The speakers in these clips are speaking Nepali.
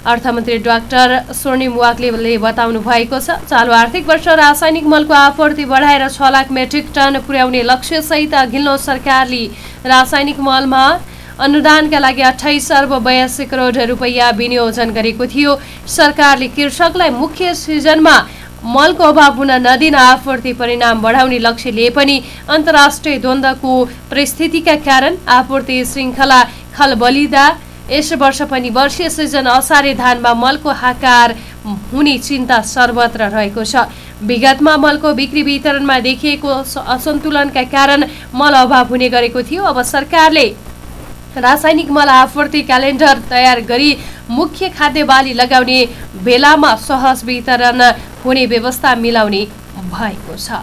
अर्थमन्त्री डाक्टर स्वर्णिम वाग्लेले बताउनु भएको छ। चालु आर्थिक वर्ष रासायनिक मलको आपूर्ति बढाएर 6 लाख मेट्रिक टन पुर्याउने लक्ष्यसहित अघिल्लो सरकारले रासायनिक मलमा अनुदानका लागि 28 अर्ब 82 करोड रुपैयाँ विनियोजन गरेको थियो। सरकारले कृषकलाई मुख्य सिजनमा मलको अभाव हुन नदिन आपूर्ति परिणाम बढाउने लक्ष्य लिए पनि अन्तर्राष्ट्रिय द्वन्द्वको परिस्थितिका कारण आपूर्ति श्रृङ्खला खलबलिँदा यस वर्ष पनि वर्षीय सिजन असारे धानमा मलको हाकार हुने चिन्ता सर्वत्र रहेको छ। विगतमा मलको बिक्री वितरणमा देखिएको असन्तुलनका कारण मल अभाव हुने गरेको थियो। अब सरकारले रासायनिक मल आपूर्ति क्यालेन्डर तयार गरी मुख्य खाद्य बाली लगाउने बेलामा सहज वितरण हुने व्यवस्था मिलाउने भएको छ।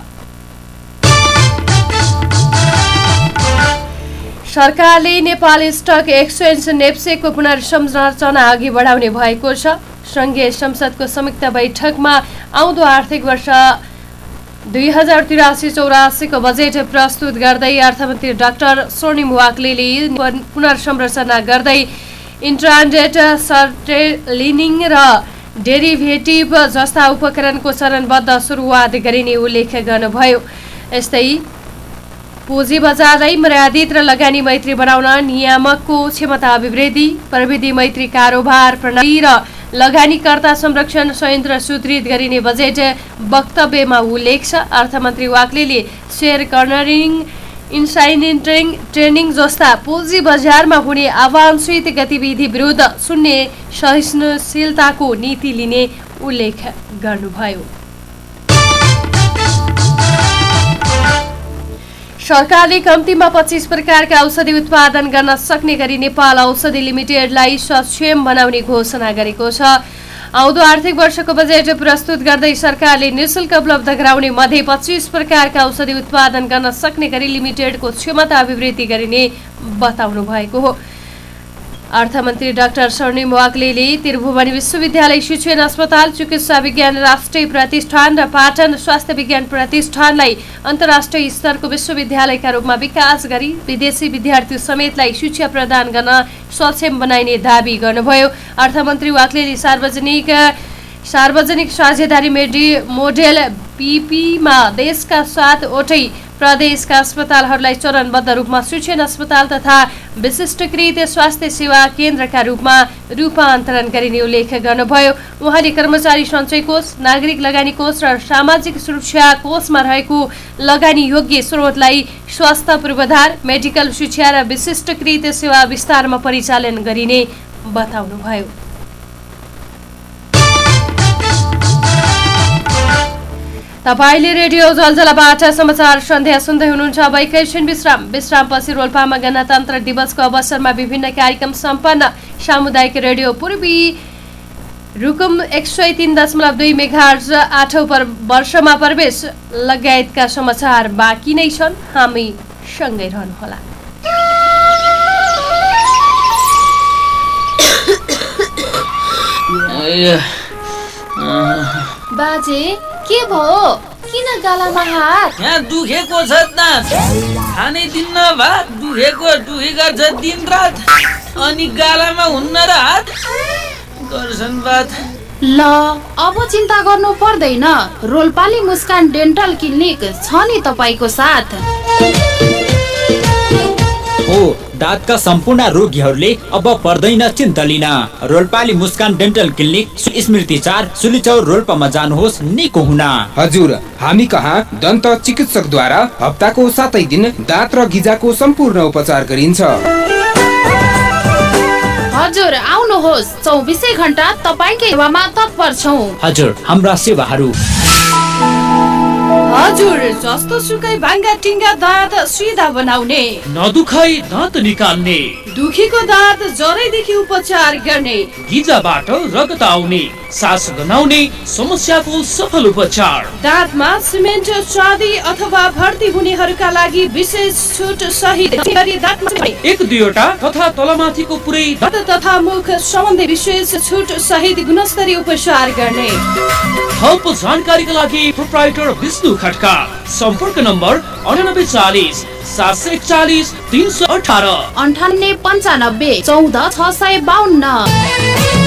सरकारले नेपाल स्टक एक्सचेन्ज नेप्सेको पुनर्संरचना अघि बढाउने भएको छ। संघीय संसदको संयुक्त बैठकमा आउँदो आर्थिक वर्ष 2083-84 को बजेट प्रस्तुत गर्दै अर्थमन्त्री डाक्टर स्वर्णिम वाग्लेले पुनर्संरचना गर्दै इन्ट्राडेट सर्टेलिनिङ र डेरिभेटिभ जस्ता उपकरणको चरणबद्ध सुरुवात गरिने उल्लेख गर्नुभयो। यस्तै पुँजी बजारलाई मर्यादित र लगानी मैत्री बनाउन नियामकको क्षमता अभिवृद्धि, प्रविधि मैत्री कारोबार प्रणाली र लगानीकर्ता संरक्षण संयन्त्र सुदृढ गरिने बजेट वक्तव्यमा उल्लेख छ। अर्थमन्त्री वाग्लेले शेयर कर्नरिङ, इन्साइडर ट्रेडिङ जस्ता पुँजी बजारमा हुने अवांछित गतिविधि विरुद्ध शून्य सहिष्णुशीलताको नीति लिने उल्लेख गर्नुभयो। सरकारले कम्तीमा 25 प्रकारका औषधि उत्पादन गर्न सक्ने गरी नेपाल औषधि लिमिटेडलाई सक्षम बनाउने घोषणा गरेको छ। आउँदो आर्थिक वर्षको बजेट प्रस्तुत गर्दै सरकारले निःशुल्क उपलब्ध गराउने मध्ये 25 प्रकारका औषधि उत्पादन गर्न सक्ने गरी लिमिटेडको क्षमता अभिवृद्धि गरिने बताउनु भएको हो। अर्थमन्त्री डाक्टर स्वर्णिम वाग्लेले त्रिभुवन विश्वविद्यालय शिक्षण अस्पताल, चिकित्सा विज्ञान राष्ट्रिय प्रतिष्ठान र पाटन स्वास्थ्य विज्ञान प्रतिष्ठानलाई अन्तर्राष्ट्रिय स्तरको विश्वविद्यालयका रूपमा विकास गरी विदेशी विद्यार्थी समेतलाई शिक्षा प्रदान गर्न सक्षम बनाइने दावी गर्नुभयो। अर्थमन्त्री वाग्लेले सार्वजनिक साझेदारी मोडेल पीपीमा देशका 7 वटै प्रदेशका अस्पतालहरूलाई चरणबद्ध रूपमा शिक्षण अस्पताल तथा विशिष्टकृत स्वास्थ्य सेवा केन्द्रका रूपमा रूपान्तरण गरिने उल्लेख गर्नुभयो। उहाँले कर्मचारी सञ्चय कोष, नागरिक लगानी कोष र सामाजिक सुरक्षा कोषमा रहेको लगानी योग्य स्रोतलाई स्वास्थ्य पूर्वाधार, मेडिकल शिक्षा र विशिष्टकृत सेवा विस्तारमा परिचालन गरिने बताउनुभयो। तपाईले रेडियो जलजलाबाट समाचार सन्ध्या सुन्दै हुनुहुन्छ। अब एकैछिन विश्रामपछि रोल्पामा गणतन्त्र दिवसको अवसरमा विभिन्न कार्यक्रम सम्पन्न। सामुदायिक रेडियो पूर्वी रुकुम 103.2 मेगाहर्ज 8औं वर्षमा प्रवेश लगायतका समाचार बाँकी नै छन्। हामी सँगै रहनुहोला। बाजे के भयो? किन गालामा हात? यहाँ दुखेको छ त, खानै दिन्न भात, दुखी गर्छ दिन रात, अनि गालामा हुन्न र हात गर्छन् बात। ल अब चिन्ता गर्नु पर्दैन, रोल्पाली मुस्कान डेन्टल क्लिनिक छ नि तपाईको साथ। हो, दाँतका सम्पूर्ण रोगीहरूले अब पर्दैन चिन्ता लिन। रोल्पाली मुस्कान डेन्टल क्लिनिक स्मृति 4 सुलिचौर रोल्पामा जानुहोस् निको हुन। हजुर, हामी कहाँ दन्त चिकित्सकद्वारा हप्ताको 7 दिन दाँत र गिजाको सम्पूर्ण उपचार गरिन्छ। हजुर आउनुहोस्, 24 घण्टा तपाईकै सेवामा तत्पर छौं। हजुर, हाम्रा सेवाहरू हजुर जस्तो सुकै भाङ्गा टिङ्गा दाँत सिधा बनाउने, नदुखाई दाँत निकाल्ने, दुखेको दाँत जरैदेखि उपचार गर्ने, गिजाबाट रगत आउने, सास गनाउने समस्याको सफल उपचार, दाँतमा सिमेन्ट चाँदी अथवा भर्ती हुनेहरूका लागि विशेष छुट सहित 1-2 तथा तलमाथिको पुरै दाँत तथा मुख सम्बन्धी विशेष छुट सहित गुणस्तरीय उपचार गर्ने। थप जानकारीका लागि प्रोप्राइटर विष्णु खड्का, सम्पर्क नम्बर 9840 741 318 9895 14 652।